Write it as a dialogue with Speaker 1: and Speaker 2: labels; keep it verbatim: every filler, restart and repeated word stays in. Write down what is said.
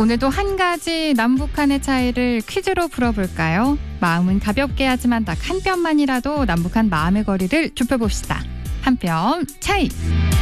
Speaker 1: 오늘도 한 가지 남북한의 차이를 퀴즈로 풀어볼까요? 마음은 가볍게 하지만 딱 한 뼘만이라도 남북한 마음의 거리를 좁혀봅시다. 한 뼘 차이.